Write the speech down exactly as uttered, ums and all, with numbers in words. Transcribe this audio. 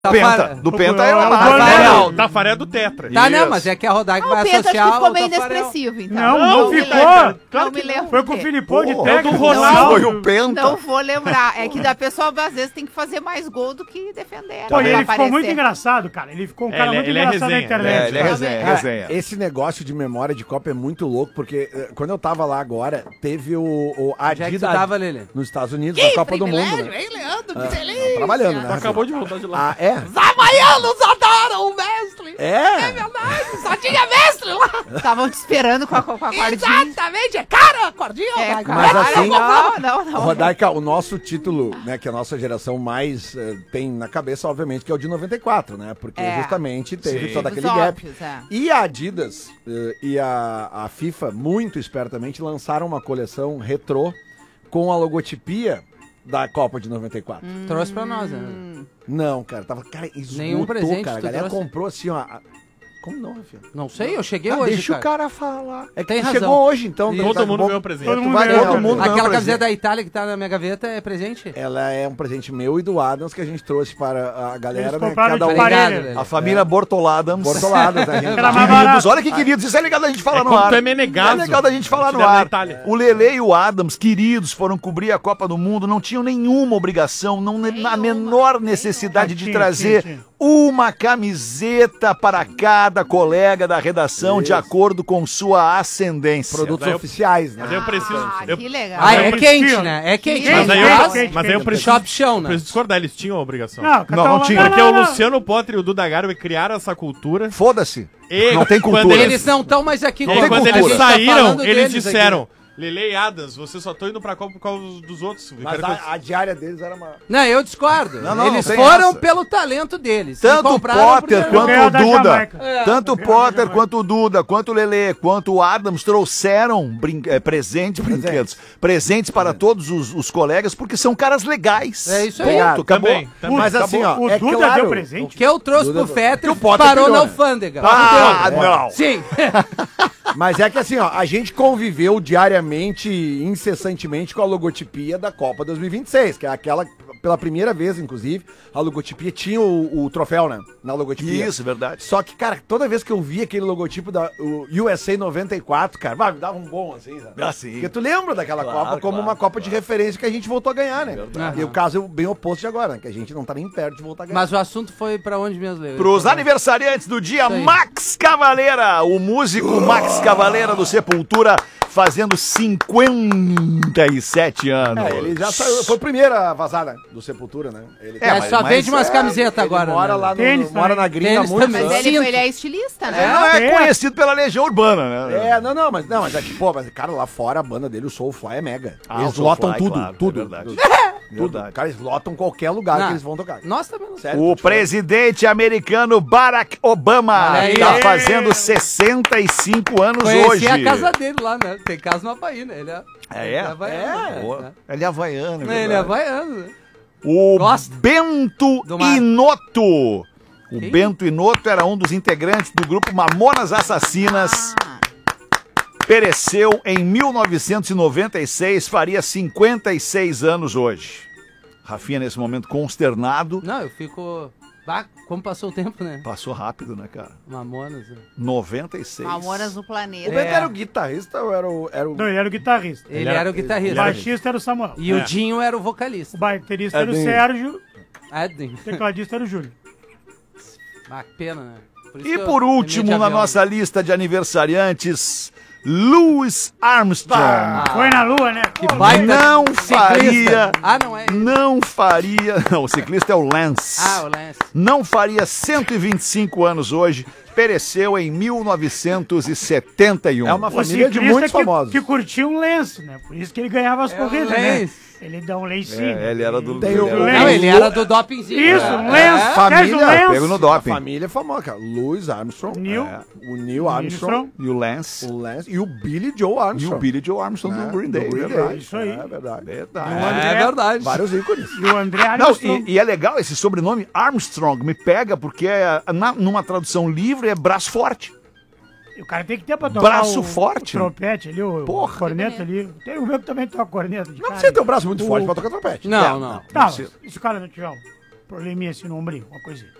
Penta. Do Penta é o Tafarel. Tafarel é do Tetra. Tá, não, mas é que a Rodaica vai associar... O Penta acho que ficou meio inexpressivo, então. Não, não, não ficou. Claro que não. Foi com o Filipão de técnico. técnico. Ronaldo. Foi o Penta. Não vou lembrar. É que da pessoa, às vezes, tem que fazer mais gol do que defender. Pô, ele ficou muito engraçado, cara. Ele ficou um cara muito engraçado na internet. É, ele é resenha, resenha. Esse negócio de memória de Copa é muito louco, porque uh, quando eu tava lá agora, teve o, o Onde é que tu tava, Lelê? nos Estados Unidos, na Copa do Mundo, né? Hein, Leandro? Que Ah, delícia. trabalhando, né? Acabou de voltar de lá. Ah, é? Os havaianos adoram o mestre. É? É verdade, só tinha mestre lá. Estavam te esperando com a, com a cordinha. Exatamente, é cara a cordinha. É, Mas assim, não, não, não. Rodaica, o nosso título, né, que a nossa geração mais uh, tem na cabeça, obviamente, que é o de noventa e quatro, né? Porque É. justamente teve Sim. todo Os aquele gap. óbvios, é. E a Adidas uh, e a, a FIFA, muito espertamente, lançaram uma coleção retrô com a logotipia da Copa de noventa e quatro. Hum. Trouxe pra nós, né? Não, cara, tava, cara, esgotou, Nenhum presente cara. A tu galera trouxe? comprou assim, ó. a- Como não, Rafinha? Não sei, eu cheguei Ah, hoje, deixa o cara falar. É que Tem tu razão. chegou hoje, então. Isso. tá Todo mundo bom. ganhou presente. Todo Tu mundo vai ganhou. todo mundo ganhou Aquela um camiseta presente. da Itália que tá na minha gaveta é presente? Ela é um presente meu e do Adams que a gente trouxe para a galera, Eles né? compraram Cada de um. parede. Obrigado, Lelê. A família Bortoladams. Bortoladas, né, gente? Era mais Queridos, barato. olha que queridos, isso é legal da gente falar É no como ar. tu é menegaso. É legal da gente falar no Filha da ar. Itália. O Lele e o Adams, queridos, foram cobrir a Copa do Mundo, não tinham nenhuma obrigação, não a menor necessidade de Tinha, trazer tinha, tinha. uma camiseta para cada colega da redação de acordo com sua ascendência. Produtos Daí eu- oficiais, né? Mas aí eu preciso. Ah, eu- que legal. Ah, Mas é eles quente, tinham. né? É quente. Mas Mas aí Quente, eu, quente, mas aí eu quente. preciso, Shop chão, né? preciso discordar, eles tinham a obrigação. Não, Não, não tinha. Porque não, o não. Luciano Potter e o Duda Garbi criaram essa cultura. Foda-se. E Não tem quando cultura. Eles não estão mais aqui E com aí, tem quando cultura. eles A gente tá saíram, falando eles deles disseram: aqui. Lele e Adams, vocês só estão indo pra Copa por causa dos outros. Eu Mas quero que eu- a, a diária deles era uma. Não, eu discordo. Não, não, Eles não tem foram essa. pelo talento deles. E Tanto o compraram Potter porque- quanto ganhar o da Duda, Jamaica. É. tanto o Ganhar da Potter Jamaica. quanto o Duda, quanto o Lelê, quanto o Adams trouxeram brin eh, presentes, brinquedos, presentes para todos os, os colegas, porque são caras legais. É isso aí. Ponto, acabou. Também, também. Mas assim, ó, O é Duda claro, deu O presente. que eu trouxe Duda- pro Fetter que o Potter parou criou, na né? alfândega. Ah, Entendeu? não. Sim. Mas é que assim, ó, a gente conviveu diariamente, incessantemente com a logotipia da Copa dois mil e vinte e seis, que é aquela, pela primeira vez, inclusive, a logotipia tinha o, o troféu, né? Na logotipia. Isso, verdade. Só que, cara, toda vez que eu via aquele logotipo da o U S A noventa e quatro, cara, vai, me dava um bom assim, sabe? Ah, sim. Porque tu lembra daquela Claro, Copa como claro, uma Copa de referência que a gente voltou a ganhar, né? Verdade. E o caso é bem oposto de agora, né? Que a gente não tá nem perto de voltar a ganhar. Mas o assunto foi pra onde mesmo, Leo? Para os aniversariantes do dia, Isso aí. Max Cavaleira, o músico Max Cavaleira do Sepultura, fazendo cinquenta e sete anos. É, ele já saiu, foi o primeiro a vazar, né? Do Sepultura, né? Ele É, É, mas- só mas vende umas é, camisetas ele agora. mora né? lá no, Tênis mora também. na gringa há Tênis muitos também. anos. Mas ele, Sinto. ele é estilista, Ele né? não é É. conhecido pela Legião Urbana, né? É, não, não, mas não, mas é que, pô, mas cara, lá fora a banda dele, o Soulfly é mega. Ah, eles o lotam Soulfly, tudo, claro, tudo. é verdade. tudo. Verdade. Tudo. Cara, eles lotam qualquer lugar Não, que eles vão tocar. Nós também não. Sério, O tô te falando. presidente americano Barack Obama Olha aí. tá fazendo sessenta e cinco anos Conheci hoje. a casa dele lá, né? Tem casa no Havaí, né? Ele é, É, ele é? havaiano, Boa. né? Ele é havaiano, Ele é verdade. havaiano, né? O Gosta Bento do mar. Inoto. O Quem? Bento Inoto era um dos integrantes do grupo Mamonas Assassinas. Ah, Pereceu em mil novecentos e noventa e seis, faria cinquenta e seis anos hoje. Rafinha, nesse momento, consternado. Não, eu fico... Bah, como passou o tempo, né? Passou rápido, né, cara? Mamonas. né? noventa e seis. Mamonas no O planeta. Bento É. era o guitarrista ou era o. Era o... Não, ele era o guitarrista. Ele era- era o O guitarrista. baixista era o Samuel. E o Dinho era o vocalista. O baterista era o Edinho. Sérgio. Edwin. O tecladista era o Júlio. Ah, que pena, né? Por isso E que eu por terminei último, de na avião. nossa lista de aniversariantes, Louis Armstrong. Ah, Foi na lua, né? que baita Não ciclista. faria. Ah, não é? Não faria. Não, o ciclista é o Lance. Ah, o Lance. Não faria cento e vinte e cinco anos hoje. Pereceu em mil novecentos e setenta e um. É uma O família de ciclista muitos que, famosos. que curtia um lenço, né? Por isso que ele ganhava as É, corridas, o né? lenço. Ele dá um lencinho. É, ele era do. Tem ele o- era Não, Não, ele era do dopingzinho. Isso, né? um lenço. É. Família, Queres um lenço? Pego no A doping. família é famosa, cara. Louis Armstrong. Neil. é, o Neil Armstrong. Armstrong. E o Lance. O Lance e o Billy Joe E Armstrong. o Billy Joe Armstrong né? do Green Day. Do Green verdade. Day. Isso aí. É verdade. Verdade. É verdade. Vários ícones. E o André Não, Armstrong. e, e é legal esse sobrenome Armstrong, me pega porque é, na- numa tradução livre é braço forte. E o cara tem que ter pra tocar Braço o, forte. o trompete ali, o, Porra. o corneta ali. Tem o meu que também toca corneta. De Não cara. precisa ter um braço muito O- forte pra tocar trompete. Não, É, não. não. Tá, precisa. mas e se o cara não tiver um? probleminha assim no ombrinho, uma coisinha.